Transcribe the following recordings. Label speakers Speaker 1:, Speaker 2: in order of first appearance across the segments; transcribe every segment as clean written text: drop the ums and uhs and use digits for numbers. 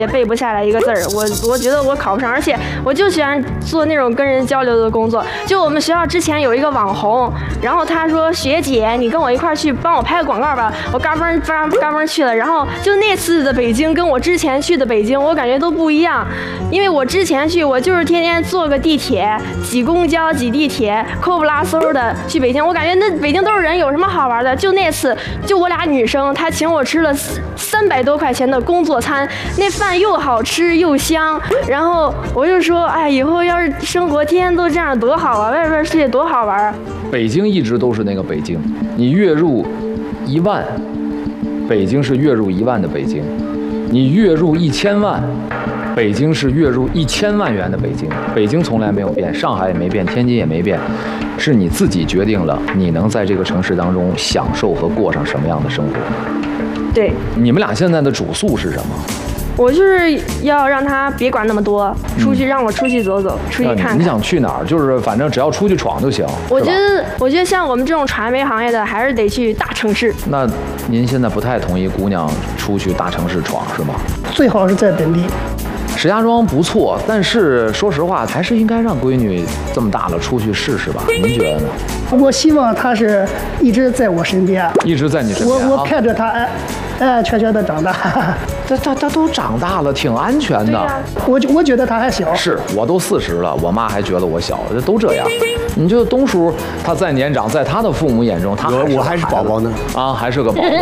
Speaker 1: 也背不下来一个字儿，我觉得我考不上，而且我就喜欢做那种跟人交流的工作。就我们学校之前有一个网红，然后他说学姐，你跟我一块儿去帮我拍个广告吧，我嘎嘣去了。然后就那次的北京跟我之前去的北京，我感觉都不一样，因为我之前去我就是天天坐个地铁，挤公交挤地铁，抠不拉嗖的去北京，我感觉那北京都是人，有什么好玩的？就那次就我俩女生，她请我吃了300多块钱的工作餐，那饭又好吃又香，然后我就说，哎，以后要是生活天天都这样多好啊，外边世界多好玩。
Speaker 2: 北京一直都是那个北京，你月入1万，北京是月入1万的北京；你月入1000万，北京是月入1000万元的北京。北京从来没有变，上海也没变，天津也没变，是你自己决定了你能在这个城市当中享受和过上什么样的生活。
Speaker 1: 对，
Speaker 2: 你们俩现在的主诉是什么？
Speaker 1: 我就是要让他别管那么多，出去让我出去走走，出去看看。
Speaker 2: 你想去哪儿？就是反正只要出去闯就行。
Speaker 1: 我觉得像我们这种传媒行业的，还是得去大城市。
Speaker 2: 那您现在不太同意姑娘出去大城市闯是吗？
Speaker 3: 最好是在本地。
Speaker 2: 石家庄不错，但是说实话，还是应该让闺女这么大了出去试试吧？您觉得呢？
Speaker 3: 我希望她是一直在我身边，
Speaker 2: 一直在你身边。
Speaker 3: 我看着她安安全全的长大。
Speaker 2: 她都长大了，挺安全的。
Speaker 3: 我觉得她还小。是，
Speaker 2: 我都40了，我妈还觉得我小，都这样。你觉得东叔他再年长，在他的父母眼中，我还是宝宝呢啊，还是个宝宝。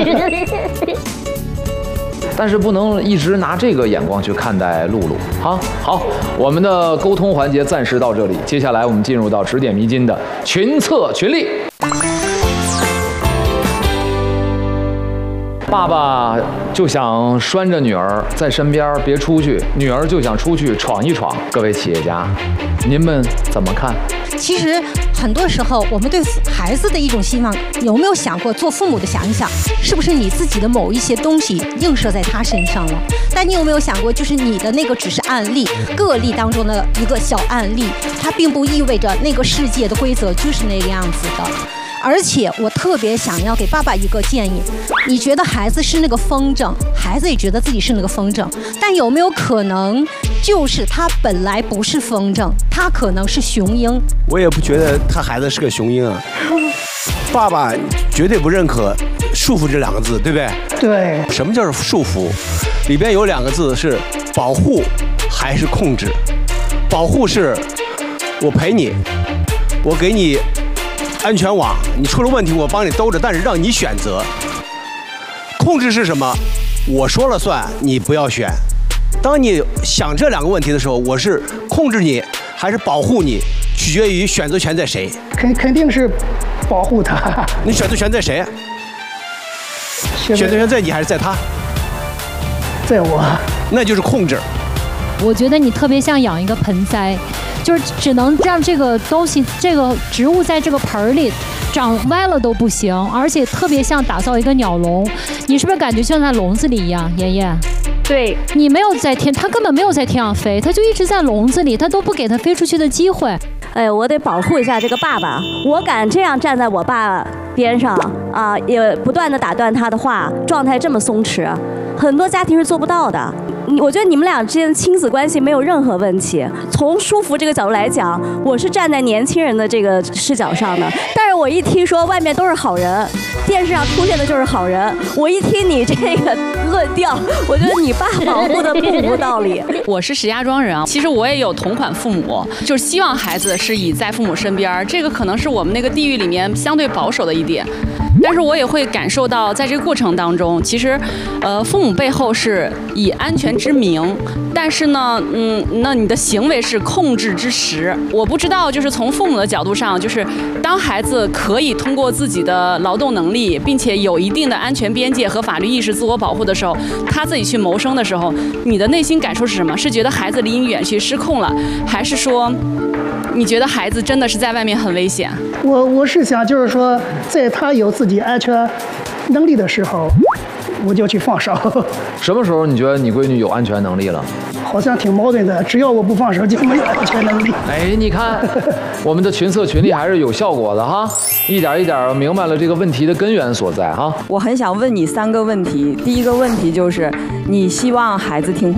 Speaker 2: 但是不能一直拿这个眼光去看待露露。好，我们的沟通环节暂时到这里，接下来我们进入到指点迷津的群策群力。爸爸就想拴着女儿在身边别出去，女儿就想出去闯一闯。各位企业家，您们怎么看？
Speaker 4: 其实很多时候，我们对孩子的一种希望，有没有想过做父母的想一想，是不是你自己的某一些东西映射在他身上了？但你有没有想过，就是你的那个只是案例，个例当中的一个小案例，它并不意味着那个世界的规则就是那个样子的。而且我特别想要给爸爸一个建议，你觉得孩子是那个风筝，孩子也觉得自己是那个风筝，但有没有可能就是他本来不是风筝，他可能是雄鹰？
Speaker 5: 我也不觉得他孩子是个雄鹰啊。爸爸绝对不认可束缚这2个字，对不对？
Speaker 3: 对。
Speaker 5: 什么叫束缚？里边有2个字是保护还是控制？保护是我陪你，我给你安全网，你出了问题我帮你兜着，但是让你选择。控制是什么？我说了算，你不要选。当你想这2个问题的时候，我是控制你还是保护你，取决于选择权在谁。肯定是保护他。你选择权在谁？选择权在你还是在他？
Speaker 3: 在我。
Speaker 5: 那就是控制。
Speaker 6: 我觉得你特别像养一个盆栽，就是只能让这个东西、这个植物在这个盆里长歪了都不行，而且特别像打造一个鸟笼。你是不是感觉就像在笼子里一样，妍妍？
Speaker 1: 对，
Speaker 6: 你没有在天，它根本没有在天上飞，它就一直在笼子里，它都不给它飞出去的机会。
Speaker 7: 哎，我得保护一下这个爸爸，我敢这样站在我爸边上啊，也不断的打断他的话，状态这么松弛，很多家庭是做不到的。我觉得你们俩之间的亲子关系没有任何问题。从舒服这个角度来讲，我是站在年轻人的这个视角上的。但是我一听说外面都是好人，电视上出现的就是好人，我一听你这个论调，我觉得你爸保护的不无道理。
Speaker 8: 我是石家庄人啊，其实我也有同款父母，就是希望孩子是以在父母身边，这个可能是我们那个地域里面相对保守的一点。但是我也会感受到，在这个过程当中，其实，父母背后是以安全之名，但是呢，那你的行为是控制之实。我不知道，就是从父母的角度上，就是当孩子可以通过自己的劳动能力，并且有一定的安全边界和法律意识、自我保护的时候，他自己去谋生的时候，你的内心感受是什么？是觉得孩子离你远去、失控了，还是说？你觉得孩子真的是在外面很危险？
Speaker 3: 我是想，就是说，在他有自己安全能力的时候， 我就去放手。
Speaker 2: 什么时候你觉得你闺女有安全能力了？
Speaker 3: 好像挺矛盾的，只要我不放手就没有安全能力。
Speaker 2: 哎，你看，我们的群策群力还是有效果的哈，一点一点明白了这个问题的根源所在哈。
Speaker 9: 我很想问你3个问题，第一个问题就是，你希望孩子听话